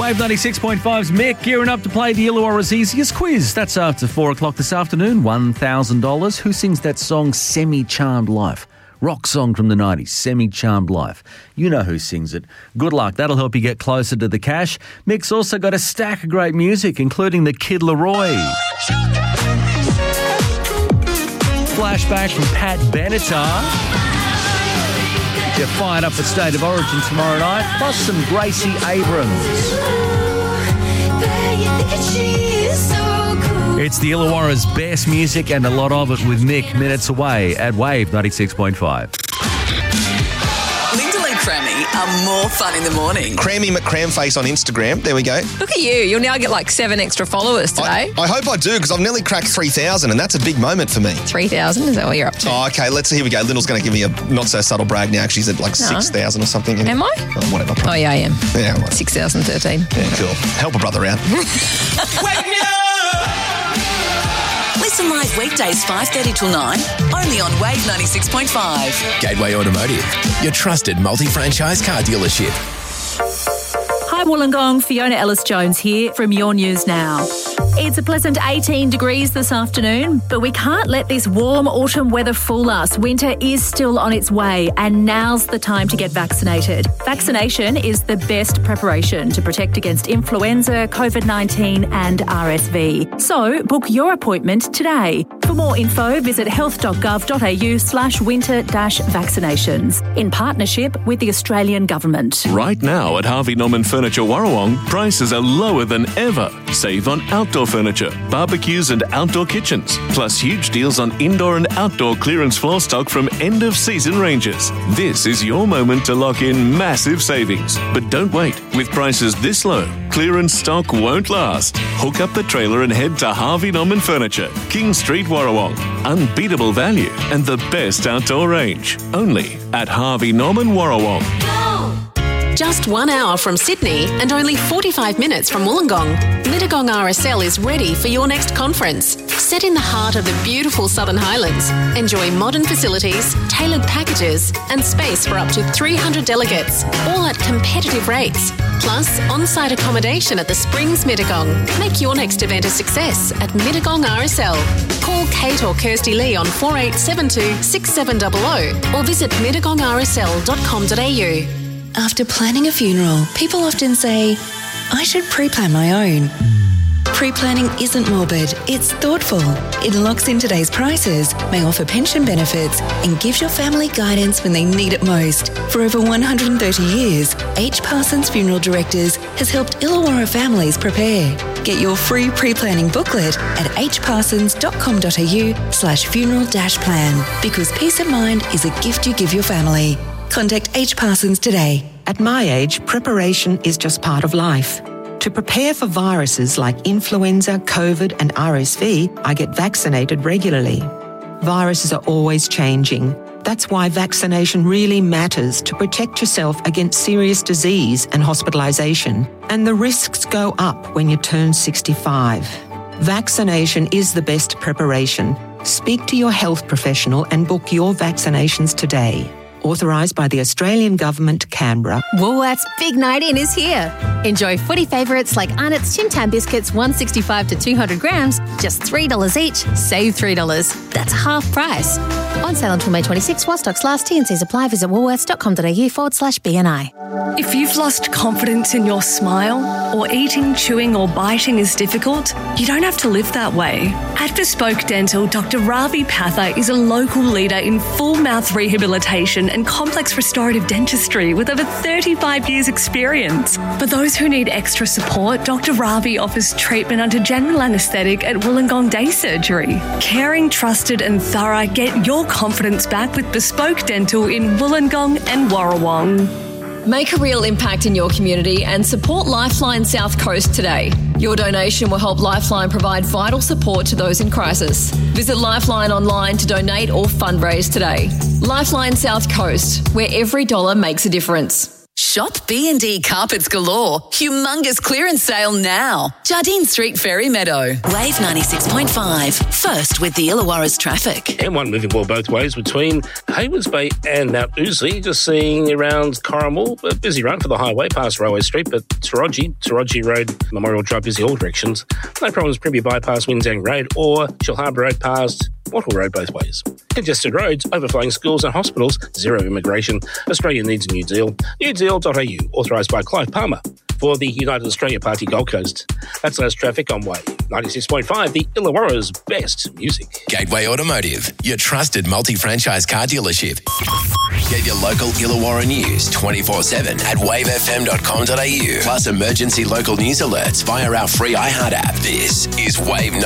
Wave 96.5's Mick gearing up to play the Illawarra's Easiest Quiz. That's after 4 o'clock this afternoon. $1,000. Who sings that song, Semi-Charmed Life? Rock song from the 90s, Semi-Charmed Life. You know who sings it. Good luck. That'll help you get closer to the cash. Mick's also got a stack of great music, including the Kid Laroi. Flashback from Pat Benatar. You're fired up for State of Origin tomorrow night, plus some Gracie Abrams. It's the Illawarra's best music and a lot of it with Mick minutes away at Wave 96.5. Linda and Crammy are more fun in the morning. Crammy McCramface on Instagram. There we go. Look at you. You'll now get like 7 extra followers today. I hope I do, because I've nearly cracked 3,000 and that's a big moment for me. 3,000? Is that what you're up to? Oh, okay. Let's see. Here we go. Lyndall's going to give me a not-so-subtle brag now, because she's at like 6,000 or something. Am I? Oh, whatever. Oh, yeah, I am. Yeah, right. 6,013. Yeah, cool. Help a brother out. Wake me up! Listen live weekdays 5:30 till 9, only on Wave 96.5. Gateway Automotive, your trusted multi-franchise car dealership. Hi Wollongong, Fiona Ellis-Jones here from Your News Now. It's a pleasant 18 degrees this afternoon, but we can't let this warm autumn weather fool us. Winter is still on its way, and now's the time to get vaccinated. Vaccination is the best preparation to protect against influenza, COVID-19 and RSV. So book your appointment today. For more info, visit health.gov.au/winter-vaccinations in partnership with the Australian Government. Right now at Harvey Norman Furniture Warrawong, prices are lower than ever. Save on outdoor furniture, barbecues and outdoor kitchens, plus huge deals on indoor and outdoor clearance floor stock from end-of-season ranges. This is your moment to lock in massive savings. But don't wait. With prices this low, clearance stock won't last. Hook up the trailer and head to Harvey Norman Furniture, King Street, Warrawong. Unbeatable value and the best outdoor range. Only at Harvey Norman, Warrawong. Just 1 hour from Sydney and only 45 minutes from Wollongong, Mittagong RSL is ready for your next conference. Set in the heart of the beautiful Southern Highlands, enjoy modern facilities, tailored packages and space for up to 300 delegates, all at competitive rates. Plus, on-site accommodation at the Springs Mittagong. Make your next event a success at Mittagong RSL. Call Kate or Kirsty Lee on 4872 6700 or visit mittagongrsl.com.au. After planning a funeral, people often say, I should pre-plan my own. Pre-planning isn't morbid, it's thoughtful. It locks in today's prices, may offer pension benefits, and gives your family guidance when they need it most. For over 130 years, H. Parsons Funeral Directors has helped Illawarra families prepare. Get your free pre-planning booklet at hparsons.com.au/funeral-plan, because peace of mind is a gift you give your family. Contact H. Parsons today. At my age, preparation is just part of life. To prepare for viruses like influenza, COVID and RSV, I get vaccinated regularly. Viruses are always changing. That's why vaccination really matters, to protect yourself against serious disease and hospitalisation. And the risks go up when you turn 65. Vaccination is the best preparation. Speak to your health professional and book your vaccinations today. Authorised by the Australian Government, Canberra. Woolworths Big Night In is here. Enjoy footy favourites like Arnott's Tim Tam biscuits, 165 to 200 grams, just $3 each. Save $3. That's half price. On sale until May 26 while stocks last. T&Cs apply. Visit woolworths.com.au/BNI. If you've lost confidence in your smile, or eating, chewing or biting is difficult, you don't have to live that way. At Bespoke Dental, Dr. Ravi Patha is a local leader in full mouth rehabilitation and complex restorative dentistry with over 35 years experience. For those who need extra support, Dr. Ravi offers treatment under general anaesthetic at Wollongong Day Surgery. Caring, trusted and thorough, get your confidence back with Bespoke Dental in Wollongong and Warrawong. Make a real impact in your community and support Lifeline South Coast today. Your donation will help Lifeline provide vital support to those in crisis. Visit Lifeline online to donate or fundraise today. Lifeline South Coast, where every dollar makes a difference. Shop B&D Carpets Galore. Humongous clearance sale now. Jardine Street, Ferry Meadow. Wave 96.5. First with the Illawarra's traffic. M1 moving well both ways between Haywards Bay and Mount Ousley. Just seeing around Corrimal, a busy run for the highway past Railway Street, but Taraji Road, Memorial Drive, busy all directions. No problems, Primby Bypass, Windsang Road, or Shellharbour Road past Wattle Road both ways. Congested roads, overflowing schools and hospitals, zero immigration. Australia needs a new deal. newdeal.au, authorised by Clive Palmer for the United Australia Party Gold Coast. That's less traffic on Wave 96.5, the Illawarra's best music. Gateway Automotive, your trusted multi-franchise car dealership. Get your local Illawarra news 24/7 at wavefm.com.au. Plus emergency local news alerts via our free iHeart app. This is Wave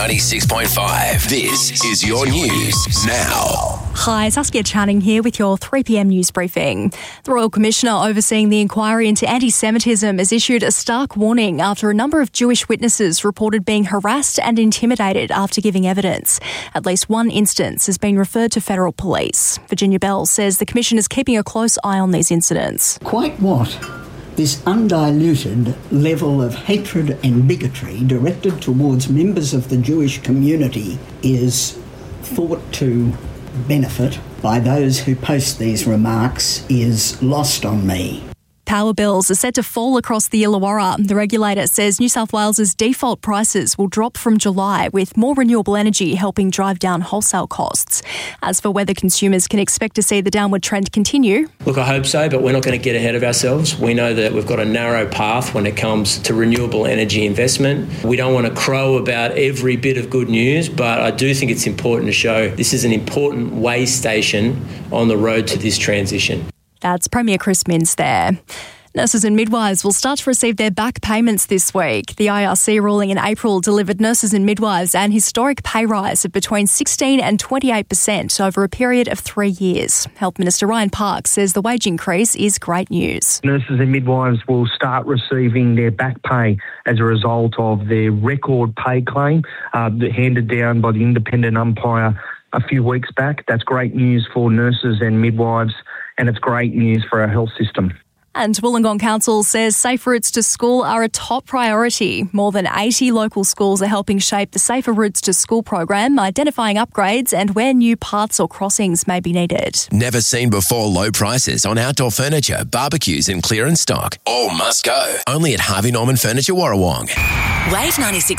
96.5. This is your news now. Hi, Saskia Channing here with your 3pm news briefing. The Royal Commissioner overseeing the inquiry into anti-Semitism has issued a stark warning after a number of Jewish witnesses reported being harassed and intimidated after giving evidence. At least one instance has been referred to federal police. Virginia Bell says the Commission is keeping a close eye on these incidents. Quite what? This undiluted level of hatred and bigotry directed towards members of the Jewish community is thought to benefit by those who post these remarks is lost on me. Power bills are set to fall across the Illawarra. The regulator says New South Wales's default prices will drop from July, with more renewable energy helping drive down wholesale costs. As for whether consumers can expect to see the downward trend continue. Look, I hope so, but we're not going to get ahead of ourselves. We know that we've got a narrow path when it comes to renewable energy investment. We don't want to crow about every bit of good news, but I do think it's important to show this is an important way station on the road to this transition. That's Premier Chris Minns there. Nurses and midwives will start to receive their back payments this week. The IRC ruling in April delivered nurses and midwives an historic pay rise of between 16 and 28% over a period of 3 years. Health Minister Ryan Parks says the wage increase is great news. Nurses and midwives will start receiving their back pay as a result of their record pay claim handed down by the independent umpire a few weeks back. That's great news for nurses and midwives, and it's great news for our health system. And Wollongong Council says safe routes to school are a top priority. More than 80 local schools are helping shape the Safer Routes to School program, identifying upgrades and where new paths or crossings may be needed. Never seen before low prices on outdoor furniture, barbecues and clearance stock. All must go. Only at Harvey Norman Furniture Warrawong. Wave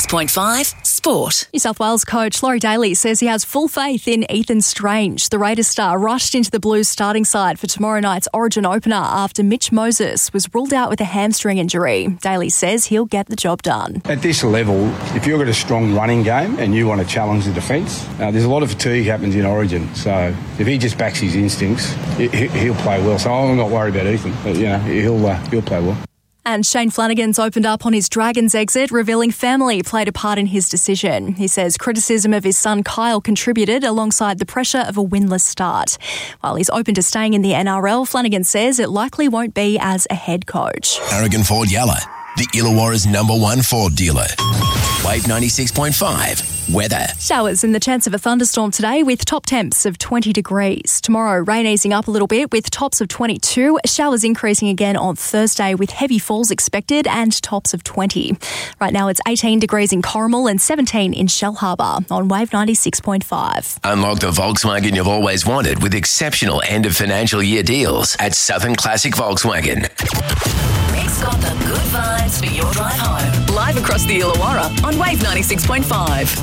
96.5 Sport. New South Wales coach Laurie Daly says he has full faith in Ethan Strange. The Raiders star rushed into the Blues starting side for tomorrow night's Origin opener after Mitch Moses was ruled out with a hamstring injury. Daly says he'll get the job done. At this level, if you've got a strong running game and you want to challenge the defence, there's a lot of fatigue happens in Origin. So if he just backs his instincts, he'll play well. So I'm not worried about Ethan. But, he'll play well. And Shane Flanagan's opened up on his Dragons exit, revealing family played a part in his decision. He says criticism of his son Kyle contributed alongside the pressure of a winless start. While he's open to staying in the NRL, Flanagan says it likely won't be as a head coach. Aragon Ford Yalla, the Illawarra's #1 Ford dealer. Wave 96.5. Weather. Showers and the chance of a thunderstorm today with top temps of 20 degrees. Tomorrow, rain easing up a little bit with tops of 22. Showers increasing again on Thursday with heavy falls expected and tops of 20. Right now, it's 18 degrees in Corrimal and 17 in Shellharbour on Wave 96.5. Unlock the Volkswagen you've always wanted with exceptional end of financial year deals at Southern Classic Volkswagen. Mick's got the good vibes for your drive home. Live across the Illawarra on Wave 96.5.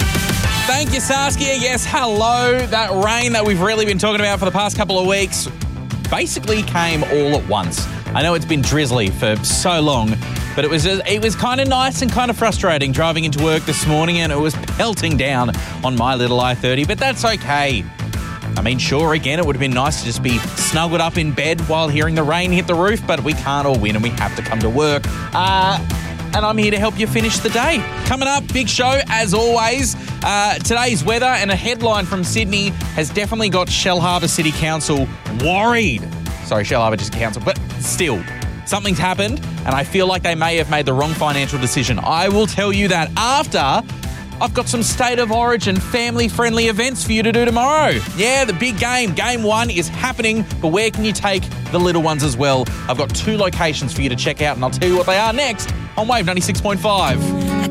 Thank you, Saskia. Yes, hello. That rain that we've really been talking about for the past couple of weeks basically came all at once. I know it's been drizzly for so long, but it was kind of nice and kind of frustrating driving into work this morning, and it was pelting down on my little I-30, but that's okay. I mean, sure, again, it would have been nice to just be snuggled up in bed while hearing the rain hit the roof, but we can't all win and we have to come to work. And I'm here to help you finish the day. Coming up, big show as always. Today's weather and a headline from Sydney has definitely got Shellharbour City Council worried. Sorry, Shellharbour City Council, but still, something's happened and I feel like they may have made the wrong financial decision. I will tell you that after I've got some State of Origin family-friendly events for you to do tomorrow. Yeah, the big game. Game 1 is happening, but where can you take the little ones as well? I've got 2 locations for you to check out, and I'll tell you what they are next on Wave 96.5.